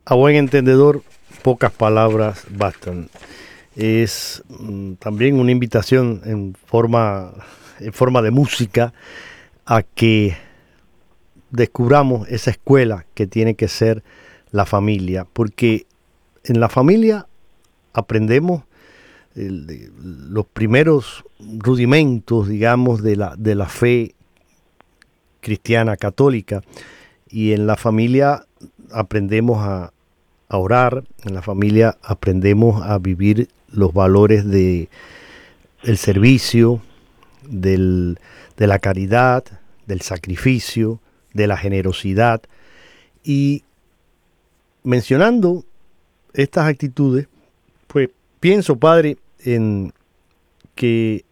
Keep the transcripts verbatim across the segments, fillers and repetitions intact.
A buen entendedor, pocas palabras bastan. Es mm, también una invitación en forma, en forma de música a que descubramos esa escuela que tiene que ser la familia, porque en la familia aprendemos el- de- los primeros rudimentos, digamos, de la, de la fe cristiana católica, y en la familia aprendemos a, a orar, en la familia aprendemos a vivir los valores de el servicio, del, de la caridad, del sacrificio, de la generosidad. Y mencionando estas actitudes, pues pienso, padre, en que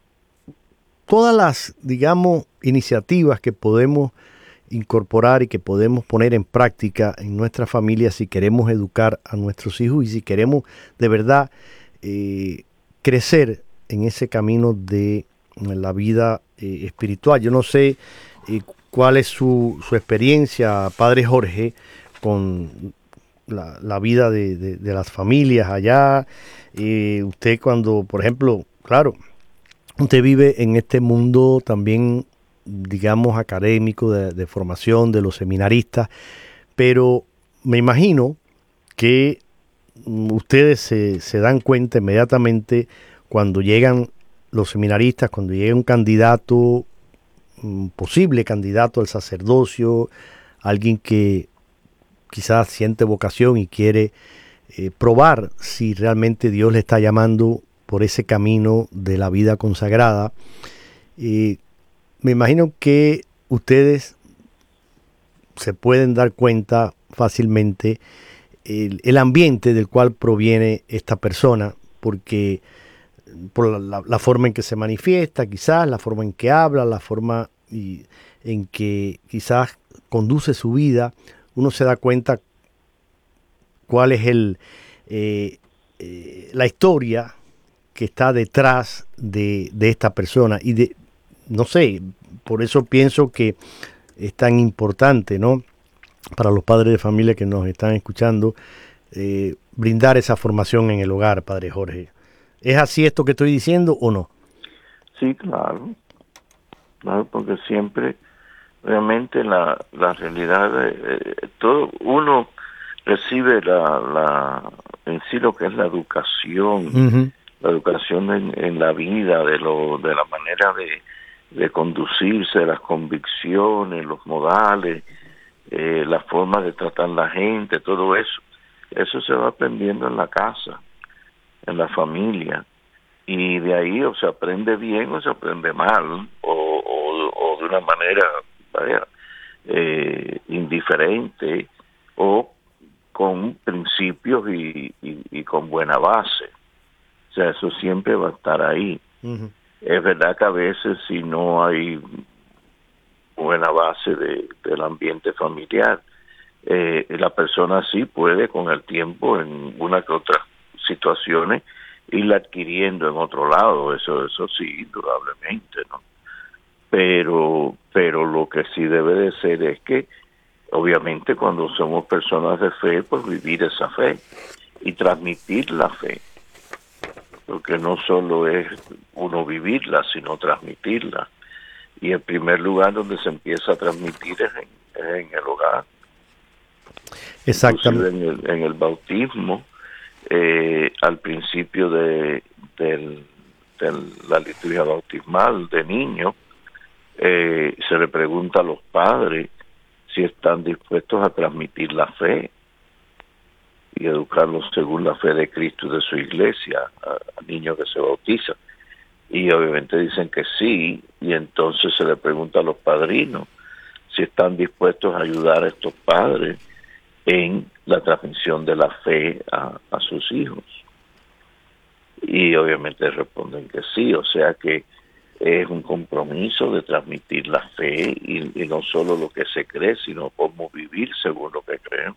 todas las, digamos, iniciativas que podemos incorporar y que podemos poner en práctica en nuestra familia si queremos educar a nuestros hijos y si queremos de verdad eh, crecer en ese camino de la vida eh, espiritual. Yo no sé eh, cuál es su, su experiencia, padre Jorge, con la, la vida de, de, de las familias allá. Eh, usted cuando, por ejemplo, claro, usted vive en este mundo también, digamos, académico, de, de formación de los seminaristas, pero me imagino que mm, ustedes se, se dan cuenta inmediatamente cuando llegan los seminaristas, cuando llega un candidato, un posible candidato al sacerdocio, alguien que quizás siente vocación y quiere eh, probar si realmente Dios le está llamando por ese camino de la vida consagrada. Eh, me imagino que ustedes se pueden dar cuenta fácilmente el, el ambiente del cual proviene esta persona, porque por la, la, la forma en que se manifiesta, quizás, la forma en que habla, la forma y, en que quizás conduce su vida, uno se da cuenta cuál es el, eh, eh, la historia que está detrás de, de esta persona. Y de, no sé, por eso pienso que es tan importante, ¿no?, para los padres de familia que nos están escuchando, eh, brindar esa formación en el hogar, padre Jorge. ¿Es así esto que estoy diciendo o no? Sí, claro, claro, porque siempre, realmente la, la realidad, de, eh, todo uno recibe la, la, en sí lo que es la educación, Uh-huh. la educación en, en la vida, de lo, de la manera de, de conducirse, las convicciones, los modales, eh, la forma de tratar a la gente, todo eso. Eso se va aprendiendo en la casa, en la familia, y de ahí o se aprende bien o se aprende mal, o, o, o de una manera, vaya, eh, indiferente, o con principios y, y, y con buena base. O sea, eso siempre va a estar ahí. Uh-huh. Es verdad que a veces si no hay buena base de, del ambiente familiar, eh, la persona sí puede con el tiempo en una que otras situaciones irla adquiriendo en otro lado, eso eso sí, indudablemente, ¿no? Pero, pero lo que sí debe de ser es que, obviamente, cuando somos personas de fe, pues vivir esa fe y transmitir la fe, porque no solo es uno vivirla, sino transmitirla. Y el primer lugar donde se empieza a transmitir es en, es en el hogar. Exactamente. Inclusive en el, en el bautismo, eh, al principio de, de, de la liturgia bautismal de niño, eh, se le pregunta a los padres si están dispuestos a transmitir la fe y educarlos según la fe de Cristo y de su iglesia a, a niños que se bautizan. Y obviamente dicen que sí, y entonces se le pregunta a los padrinos si están dispuestos a ayudar a estos padres en la transmisión de la fe a, a sus hijos. Y obviamente responden que sí, o sea que es un compromiso de transmitir la fe y, y no solo lo que se cree, sino cómo vivir según lo que creen.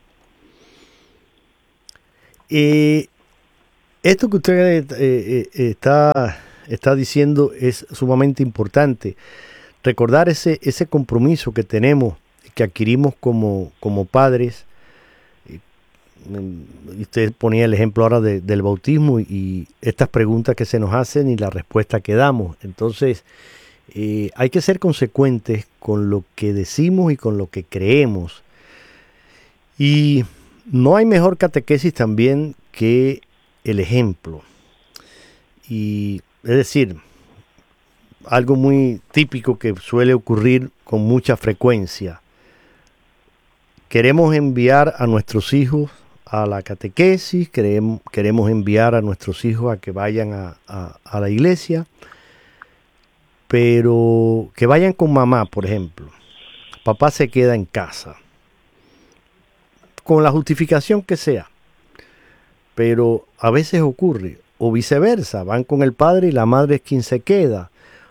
Eh, esto que usted eh, eh, está, está diciendo es sumamente importante. Recordar ese, ese compromiso que tenemos, que adquirimos como, como padres, mm, usted ponía el ejemplo ahora de, del bautismo y, y estas preguntas que se nos hacen y la respuesta que damos. Entonces, eh, hay que ser consecuentes con lo que decimos y con lo que creemos. Y no hay mejor catequesis también que el ejemplo. Y es decir, algo muy típico que suele ocurrir con mucha frecuencia. Queremos enviar a nuestros hijos a la catequesis, queremos, queremos enviar a nuestros hijos a que vayan a, a, a la iglesia, pero que vayan con mamá, por ejemplo. Papá se queda en casa, con la justificación que sea. Pero a veces ocurre, o viceversa, van con el padre y la madre es quien se queda,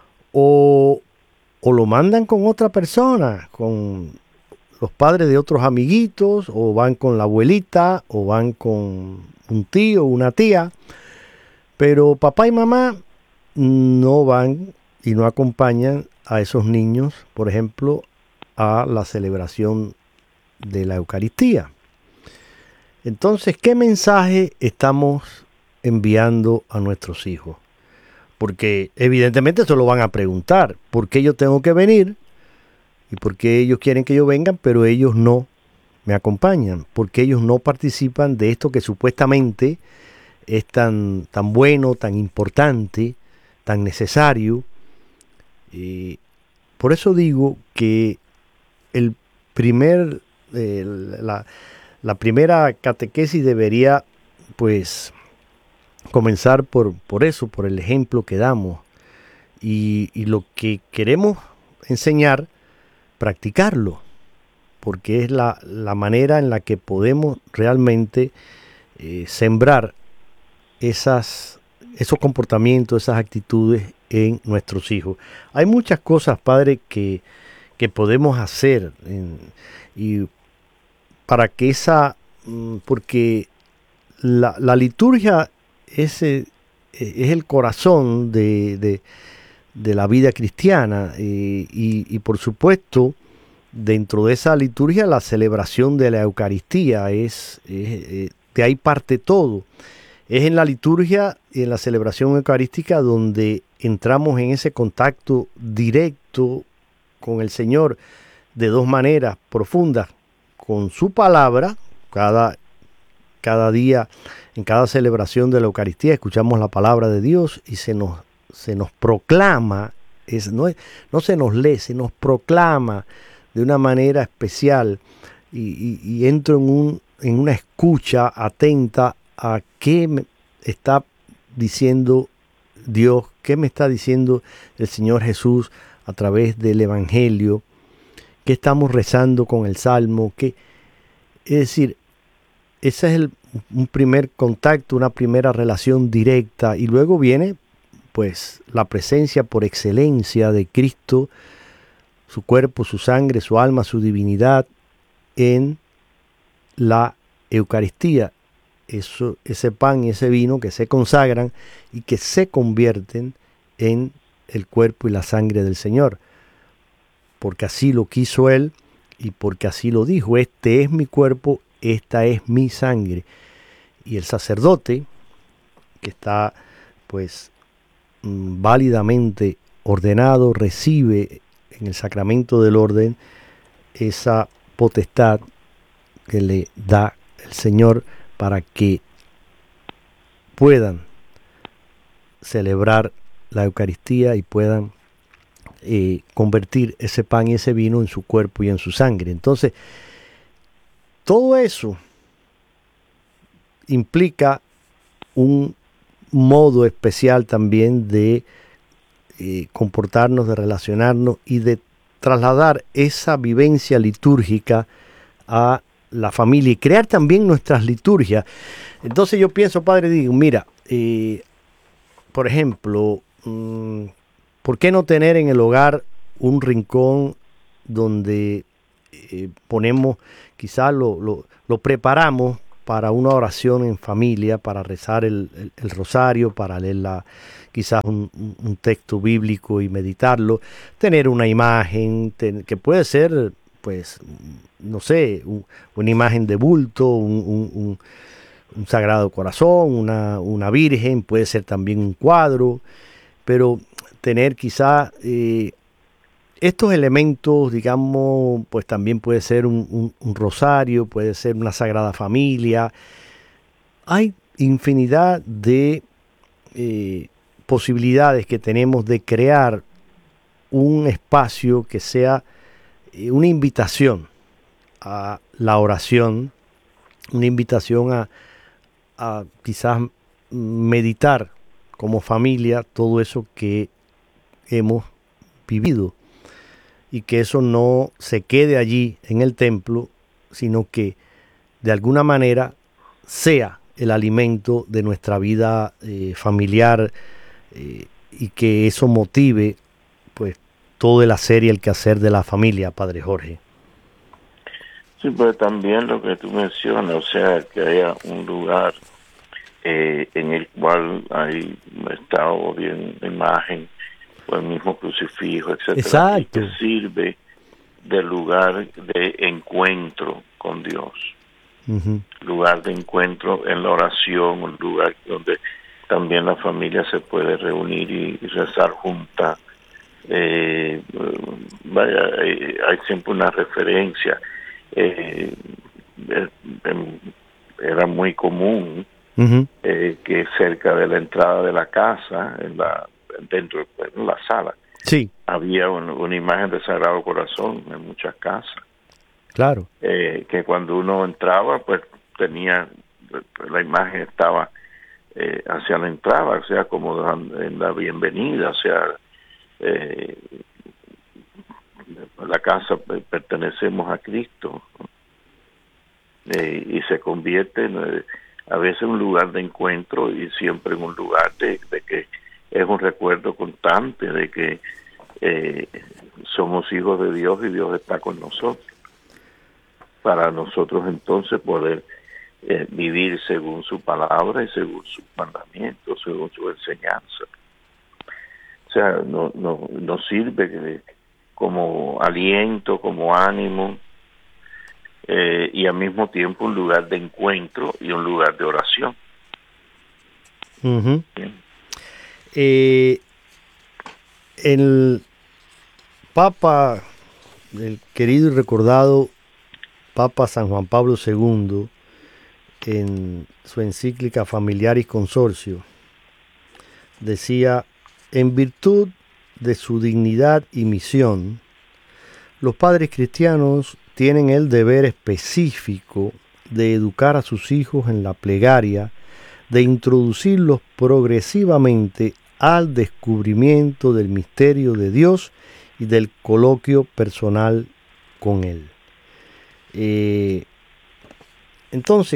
o, o lo mandan con otra persona, con los padres de otros amiguitos, o van con la abuelita, o van con un tío o una tía, pero papá y mamá no van y no acompañan a esos niños, por ejemplo, a la celebración de la Eucaristía. Entonces, ¿qué mensaje estamos enviando a nuestros hijos? Porque evidentemente se lo van a preguntar, ¿por qué yo tengo que venir? ¿Y por qué ellos quieren que yo venga, pero ellos no me acompañan? ¿Por qué ellos no participan de esto que supuestamente es tan, tan bueno, tan importante, tan necesario? Eh, por eso digo que el primer, eh, la, la primera catequesis debería, pues, comenzar por, por eso, por el ejemplo que damos. Y, y lo que queremos enseñar, practicarlo, porque es la, la manera en la que podemos realmente eh, sembrar esas, esos comportamientos, esas actitudes en nuestros hijos. Hay muchas cosas, padre, que, que podemos hacer en, y para que esa, porque la, la liturgia es, es el corazón de, de de la vida cristiana eh, y, y por supuesto dentro de esa liturgia la celebración de la Eucaristía es, es eh, de ahí parte todo. Es en la liturgia y en la celebración eucarística donde entramos en ese contacto directo con el Señor de dos maneras profundas, con su palabra. Cada, cada día en cada celebración de la Eucaristía escuchamos la palabra de Dios y se nos se nos proclama, es, no, es, no se nos lee, se nos proclama de una manera especial y, y, y entro en, un, en una escucha atenta a qué me está diciendo Dios, qué me está diciendo el Señor Jesús a través del Evangelio, qué estamos rezando con el Salmo, qué, es decir, ese es el, un primer contacto, una primera relación directa y luego viene pues la presencia por excelencia de Cristo, su cuerpo, su sangre, su alma, su divinidad en la Eucaristía. Eso, ese pan y ese vino que se consagran y que se convierten en el cuerpo y la sangre del Señor. Porque así lo quiso Él y porque así lo dijo. Este es mi cuerpo, esta es mi sangre. Y el sacerdote, que está pues válidamente ordenado, recibe en el sacramento del orden esa potestad que le da el Señor para que puedan celebrar la Eucaristía y puedan eh, convertir ese pan y ese vino en su cuerpo y en su sangre. Entonces, todo eso implica un modo especial también de eh, comportarnos, de relacionarnos y de trasladar esa vivencia litúrgica a la familia y crear también nuestras liturgias. Entonces yo pienso, padre, digo, mira, eh, por ejemplo, mmm, ¿por qué no tener en el hogar un rincón donde eh, ponemos, quizás lo, lo, lo preparamos para una oración en familia, para rezar el, el, el rosario, para leer la, quizás un, un texto bíblico y meditarlo, tener una imagen ten, que puede ser pues, no sé, un, una imagen de bulto, un, un, un, un Sagrado Corazón, una, una Virgen, puede ser también un cuadro, pero tener quizá eh, estos elementos, digamos, pues también puede ser un, un, un rosario, puede ser una Sagrada Familia. Hay infinidad de eh, posibilidades que tenemos de crear un espacio que sea eh, una invitación a la oración, una invitación a, a quizás meditar como familia todo eso que hemos vivido y que eso no se quede allí en el templo, sino que de alguna manera sea el alimento de nuestra vida eh, familiar eh, y que eso motive pues todo el hacer y el quehacer de la familia, Padre Jorge. Sí, pero también lo que tú mencionas, o sea, que haya un lugar eh, en el cual hay estado bien la imagen o el mismo crucifijo, etcétera, Exacto. que sirve de lugar de encuentro con Dios. Uh-huh. Lugar de encuentro en la oración, un lugar donde también la familia se puede reunir y, y rezar junta. Eh, vaya, eh, hay siempre una referencia. Eh, eh, eh, era muy común uh-huh. eh, que cerca de la entrada de la casa, en la dentro de la sala, sí. había un, una imagen del Sagrado Corazón en muchas casas. Claro. Eh, que cuando uno entraba, pues tenía, la imagen estaba eh, hacia la entrada, o sea, como en la bienvenida, o sea, eh, la casa pertenecemos a Cristo, eh, y se convierte en, eh, a veces en un lugar de encuentro y siempre en un lugar de, de que es un recuerdo constante de que eh, somos hijos de Dios y Dios está con nosotros, para nosotros entonces poder eh, vivir según su palabra y según sus mandamientos, según su enseñanza. O sea, no, no, nos sirve como aliento, como ánimo, eh, y al mismo tiempo un lugar de encuentro y un lugar de oración. Uh-huh. Eh, el Papa, el querido y recordado Papa San Juan Pablo segundo, en su encíclica Familiaris Consortio, decía: en virtud de su dignidad y misión, los padres cristianos tienen el deber específico de educar a sus hijos en la plegaria, de introducirlos progresivamente al descubrimiento del misterio de Dios y del coloquio personal con Él. Eh, entonces,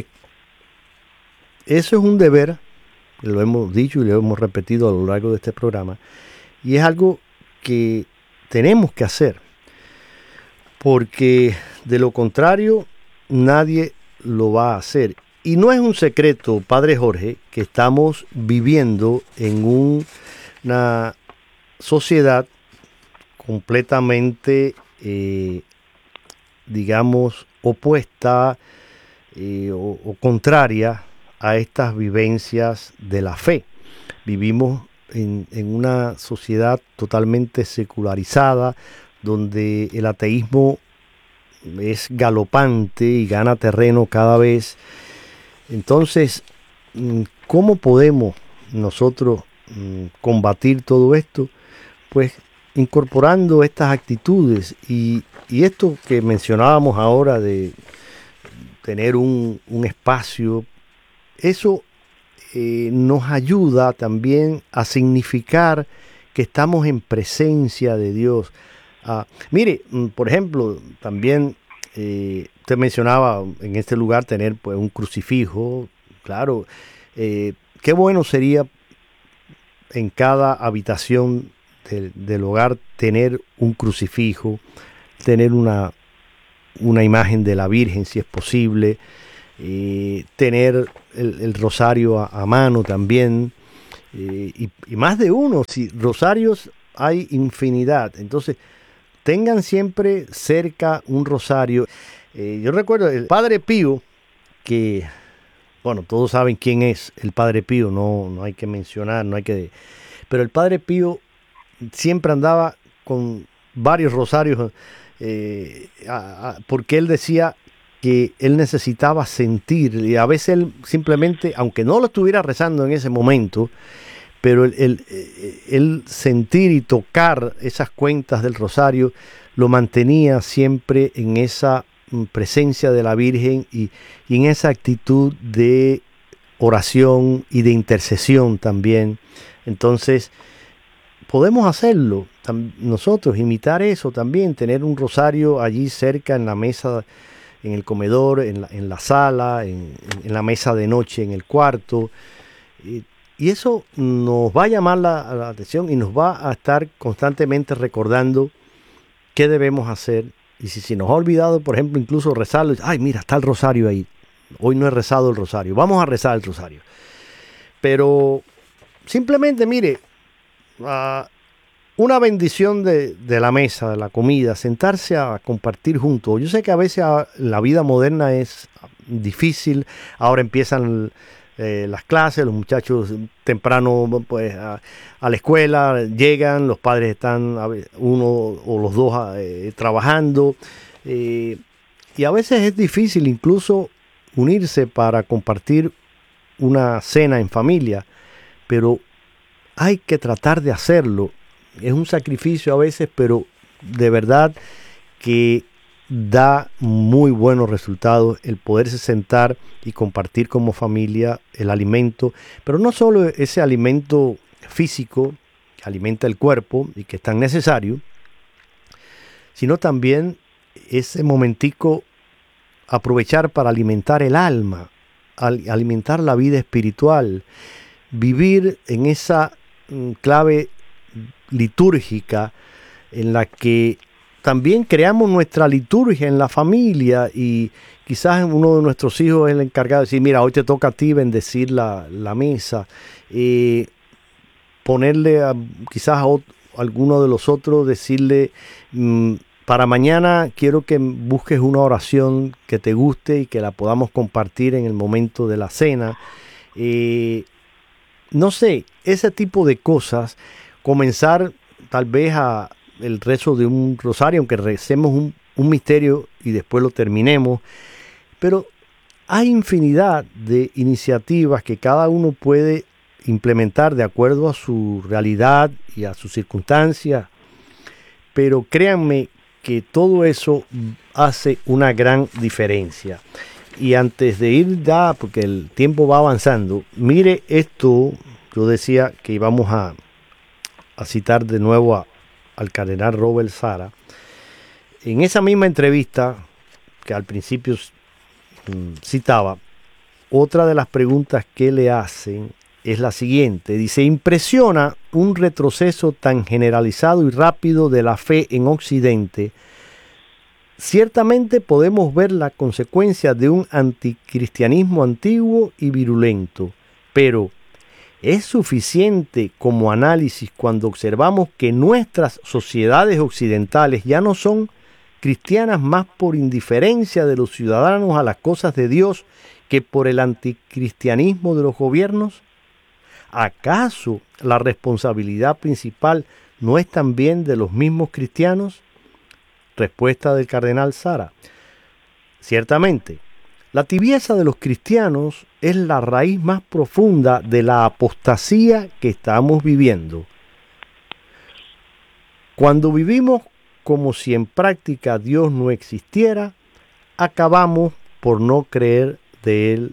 eso es un deber, lo hemos dicho y lo hemos repetido a lo largo de este programa, y es algo que tenemos que hacer, porque de lo contrario nadie lo va a hacer. Y no es un secreto, Padre Jorge, que estamos viviendo en un, una sociedad completamente, eh, digamos, opuesta eh, o, o contraria a estas vivencias de la fe. Vivimos en, en una sociedad totalmente secularizada, donde el ateísmo es galopante y gana terreno cada vez. Entonces, ¿cómo podemos nosotros combatir todo esto? Pues incorporando estas actitudes y, y esto que mencionábamos ahora de tener un, un espacio, eso eh, nos ayuda también a significar que estamos en presencia de Dios. Ah, mire, por ejemplo, también eh, usted mencionaba en este lugar tener pues un crucifijo, claro, eh, qué bueno sería en cada habitación del, del hogar tener un crucifijo, tener una, una imagen de la Virgen si es posible, eh, tener el, el rosario a, a mano también, eh, y, y más de uno, si rosarios hay infinidad, entonces tengan siempre cerca un rosario. Eh, yo recuerdo el Padre Pío, que, bueno, todos saben quién es el Padre Pío, no, no hay que mencionar, no hay que... Pero el Padre Pío siempre andaba con varios rosarios, eh, a, a, porque él decía que él necesitaba sentir, y a veces él simplemente, aunque no lo estuviera rezando en ese momento, pero el, el, el sentir y tocar esas cuentas del rosario lo mantenía siempre en esa presencia de la Virgen y, y en esa actitud de oración y de intercesión también. Entonces, podemos hacerlo nosotros, imitar eso también, tener un rosario allí cerca en la mesa, en el comedor, en la, en la sala, en, en la mesa de noche, en el cuarto. Y, y eso nos va a llamar la, la atención y nos va a estar constantemente recordando qué debemos hacer. Y si se si nos ha olvidado, por ejemplo, incluso rezarlo, ay, mira, está el rosario ahí. Hoy no he rezado el rosario. Vamos a rezar el rosario. Pero simplemente, mire, uh, una bendición de, de la mesa, de la comida, sentarse a compartir juntos. Yo sé que a veces a, la vida moderna es difícil. Ahora empiezan eh, las clases, los muchachos temprano pues a, a la escuela llegan, los padres están a ver, uno o los dos eh, trabajando. Eh, y a veces es difícil incluso unirse para compartir una cena en familia, pero hay que tratar de hacerlo. Es un sacrificio a veces, pero de verdad que da muy buenos resultados el poderse sentar y compartir como familia el alimento, pero no solo ese alimento físico que alimenta el cuerpo y que es tan necesario, sino también ese momentico aprovechar para alimentar el alma, alimentar la vida espiritual, vivir en esa clave litúrgica en la que también creamos nuestra liturgia en la familia y quizás uno de nuestros hijos es el encargado de decir, mira, hoy te toca a ti bendecir la, la mesa, eh, ponerle a, quizás a, otro, a alguno de los otros, decirle, mmm, para mañana quiero que busques una oración que te guste y que la podamos compartir en el momento de la cena. Eh, no sé, ese tipo de cosas, comenzar tal vez a el rezo de un rosario, aunque recemos un, un misterio y después lo terminemos, pero hay infinidad de iniciativas que cada uno puede implementar de acuerdo a su realidad y a sus circunstancias, pero créanme que todo eso hace una gran diferencia. Y antes de ir ya, porque el tiempo va avanzando, mire esto, yo decía que íbamos a, a citar de nuevo a, al cardenal Robert Sarah. En esa misma entrevista, que al principio mm, citaba, otra de las preguntas que le hacen es la siguiente. Dice, impresiona un retroceso tan generalizado y rápido de la fe en Occidente. Ciertamente podemos ver la consecuencia de un anticristianismo antiguo y virulento, pero ¿es suficiente como análisis cuando observamos que nuestras sociedades occidentales ya no son cristianas más por indiferencia de los ciudadanos a las cosas de Dios que por el anticristianismo de los gobiernos? ¿Acaso la responsabilidad principal no es también de los mismos cristianos? Respuesta del cardenal Sarah. Ciertamente, la tibieza de los cristianos es la raíz más profunda de la apostasía que estamos viviendo. Cuando vivimos como si en práctica Dios no existiera, acabamos por no creer de Él,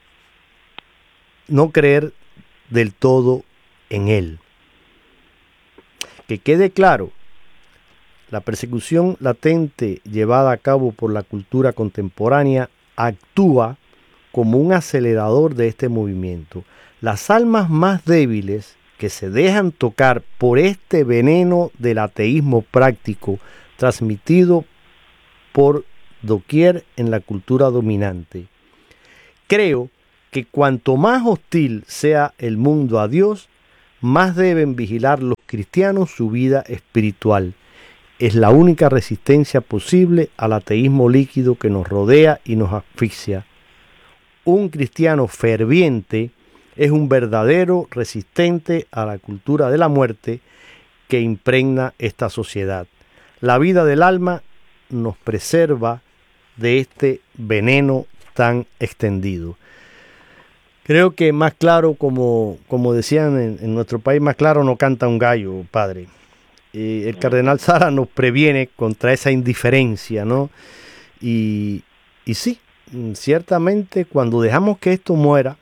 no creer del todo en Él. Que quede claro, la persecución latente llevada a cabo por la cultura contemporánea actúa como un acelerador de este movimiento. Las almas más débiles que se dejan tocar por este veneno del ateísmo práctico transmitido por doquier en la cultura dominante. Creo que cuanto más hostil sea el mundo a Dios, más deben vigilar los cristianos su vida espiritual. es la única resistencia posible al ateísmo líquido que nos rodea y nos asfixia. Un cristiano ferviente es un verdadero resistente a la cultura de la muerte que impregna esta sociedad. La vida del alma nos preserva de este veneno tan extendido. Creo que más claro, como, como decían en, en nuestro país, más claro no canta un gallo, padre. Eh, el cardenal Sara nos previene contra esa indiferencia, ¿no? Y, y sí, ciertamente cuando dejamos que esto muera,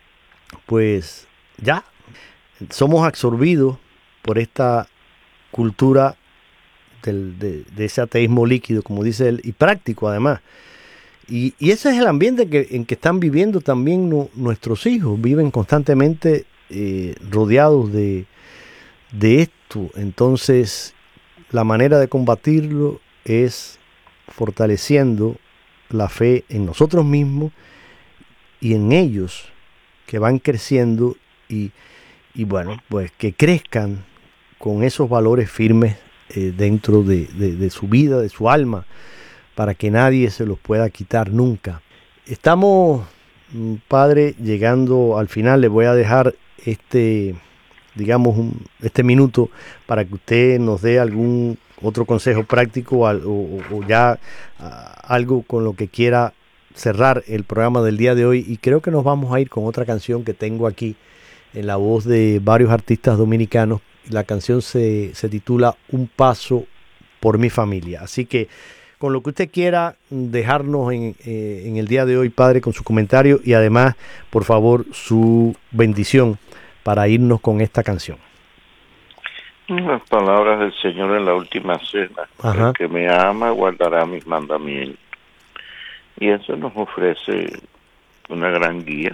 pues ya somos absorbidos por esta cultura del, de, de ese ateísmo líquido, como dice él, y práctico además. Y, y ese es el ambiente que, en que están viviendo también no, nuestros hijos, viven constantemente eh, rodeados de, de esto. Entonces, la manera de combatirlo es fortaleciendo la fe en nosotros mismos y en ellos, que van creciendo y, y bueno, pues que crezcan con esos valores firmes eh, dentro de, de, de su vida, de su alma, para que nadie se los pueda quitar nunca. Estamos, padre, llegando al final. Le voy a dejar este, digamos, un, este minuto para que usted nos dé algún otro consejo práctico o, o, o ya uh, algo con lo que quiera cerrar el programa del día de hoy. Y creo que nos vamos a ir con otra canción que tengo aquí en la voz de varios artistas dominicanos. La canción se, se titula Un paso por mi familia. Así que con lo que usted quiera dejarnos en, eh, en el día de hoy, padre, con su comentario y además, por favor, su bendición para irnos con esta canción. Las palabras del Señor en la última cena. Ajá. El que me ama guardará mis mandamientos. Y eso nos ofrece una gran guía.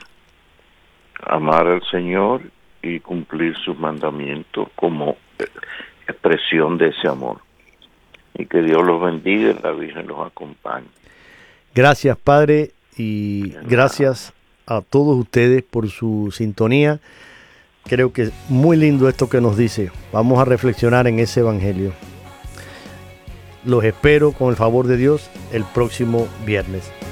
Amar al Señor y cumplir sus mandamientos como expresión de ese amor. Y que Dios los bendiga y la Virgen los acompañe. Gracias, Padre, y gracias a todos ustedes por su sintonía. Creo que es muy lindo esto que nos dice. Vamos a reflexionar en ese evangelio. Los espero con el favor de Dios el próximo viernes.